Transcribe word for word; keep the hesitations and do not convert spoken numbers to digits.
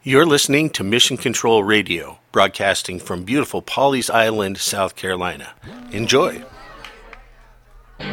You're listening to Mission Control Radio, broadcasting from beautiful Pawleys Island, South Carolina. Enjoy.